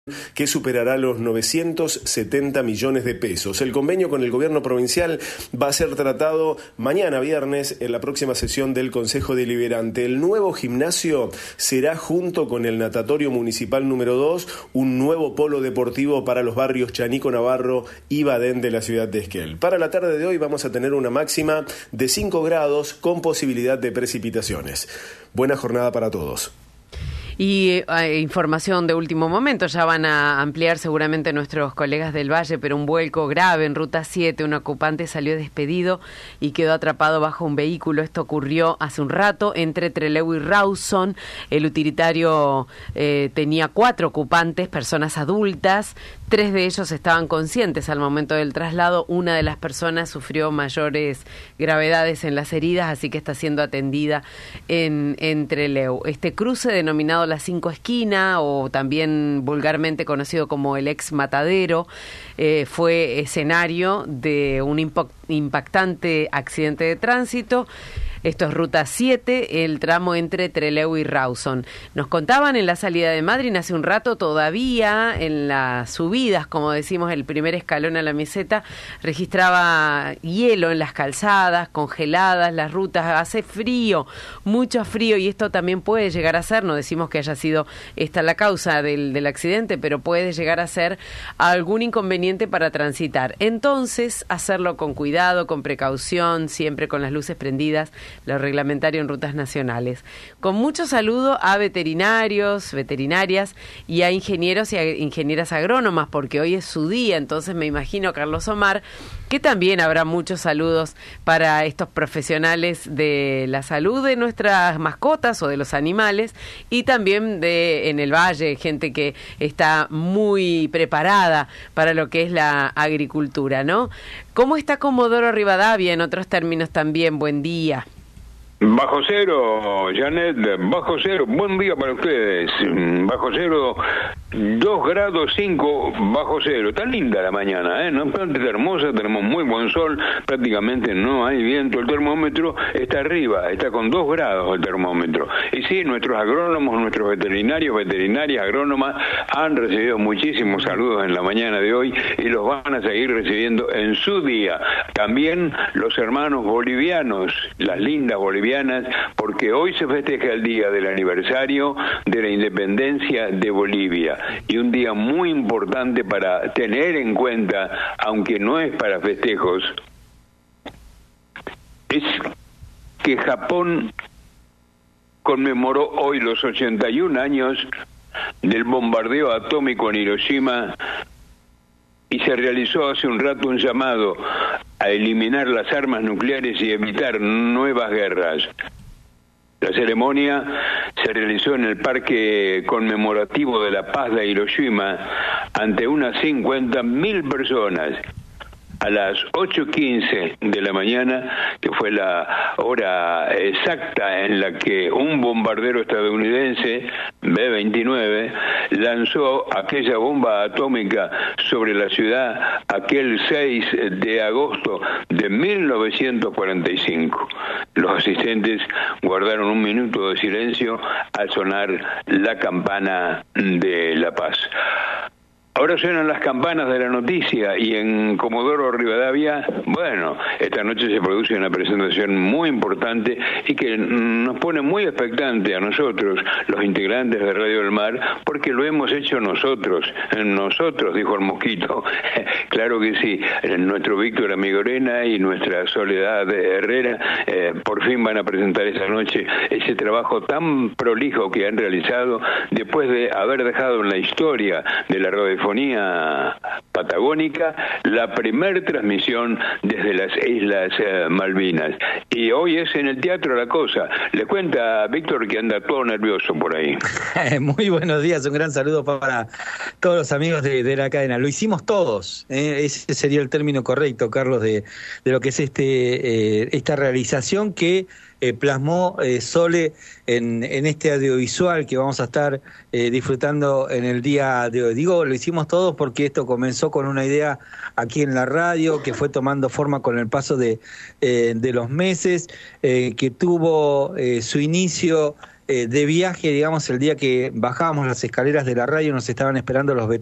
que superará los 970 millones de pesos. El convenio con el gobierno provincial va a ser tratado mañana viernes en la próxima sesión del Consejo Deliberante. El nuevo gimnasio será, junto con el natatorio municipal número 2, un nuevo polo deportivo para los barrios Chanico Navarro y Badén de la ciudad de Esquel. Para la tarde de hoy vamos a tener una máxima de 5 grados con posibilidad de precipitaciones. Buena jornada para todos. Y información de último momento, ya van a ampliar seguramente nuestros colegas del Valle, pero un vuelco grave en Ruta 7, un ocupante salió despedido y quedó atrapado bajo un vehículo. Esto ocurrió hace un rato entre Trelew y Rawson. El utilitario tenía 4 ocupantes, personas adultas. 3 de ellos estaban conscientes al momento del traslado. Una de las personas sufrió mayores gravedades en las heridas, así que está siendo atendida en Trelew. Este cruce, denominado la 5 Esquina, o también vulgarmente conocido como el ex Matadero, fue escenario de un impactante accidente de tránsito. Esto es Ruta 7, el tramo entre Trelew y Rawson. Nos contaban en la salida de Madryn hace un rato, todavía en las subidas, como decimos, el primer escalón a la meseta, registraba hielo en las calzadas, congeladas las rutas, hace frío, mucho frío, y esto también puede llegar a ser, no decimos que haya sido esta la causa del accidente, pero puede llegar a ser algún inconveniente para transitar. Entonces, hacerlo con cuidado, con precaución, siempre con las luces prendidas, lo reglamentario en rutas nacionales. Con mucho saludo a veterinarios, veterinarias y a ingenieros y a ingenieras agrónomas, porque hoy es su día, entonces me imagino, Carlos Omar, que también habrá muchos saludos para estos profesionales de la salud de nuestras mascotas o de los animales, y también en el Valle, gente que está muy preparada para lo que es la agricultura, ¿no? ¿Cómo está Comodoro Rivadavia? En otros términos también, buen día. Bajo cero, Janet, bajo cero, buen día para ustedes, bajo cero, 2 grados 5 bajo cero, está linda la mañana, no obstante está hermosa, tenemos muy buen sol, prácticamente no hay viento, el termómetro está arriba, está con 2 grados el termómetro, y sí, nuestros agrónomos, nuestros veterinarios, veterinarias, agrónomas han recibido muchísimos saludos en la mañana de hoy y los van a seguir recibiendo en su día, también los hermanos bolivianos, las lindas bolivianas, porque hoy se festeja el día del aniversario de la independencia de Bolivia y un día muy importante para tener en cuenta, aunque no es para festejos, es que Japón conmemoró hoy los 81 años del bombardeo atómico en Hiroshima y se realizó hace un rato un llamado a eliminar las armas nucleares y evitar nuevas guerras. La ceremonia se realizó en el Parque Conmemorativo de la Paz de Hiroshima ante unas 50.000 personas. A las 8:15 de la mañana, que fue la hora exacta en la que un bombardero estadounidense, B-29, lanzó aquella bomba atómica sobre la ciudad aquel 6 de agosto de 1945. Los asistentes guardaron un minuto de silencio al sonar la campana de la paz. Ahora suenan las campanas de la noticia y en Comodoro Rivadavia, bueno, esta noche se produce una presentación muy importante y que nos pone muy expectante a nosotros, los integrantes de Radio del Mar, porque lo hemos hecho nosotros, dijo el mosquito. Claro que sí, nuestro Víctor Amigorena y nuestra Soledad Herrera por fin van a presentar esta noche ese trabajo tan prolijo que han realizado después de haber dejado en la historia de la radiofonía patagónica la primer transmisión desde las Islas Malvinas. Y hoy es en el Teatro La Cosa. Le cuenta Víctor que anda todo nervioso por ahí. Muy buenos días, un gran saludo para todos los amigos de la cadena. Lo hicimos todos, ese sería el término correcto, Carlos, de lo que es esta realización que plasmó Sole en este audiovisual que vamos a estar disfrutando en el día de hoy. Digo, lo hicimos todos porque esto comenzó con una idea aquí en la radio, que fue tomando forma con el paso de los meses, que tuvo su inicio de viaje, digamos, el día que bajábamos las escaleras de la radio, nos estaban esperando los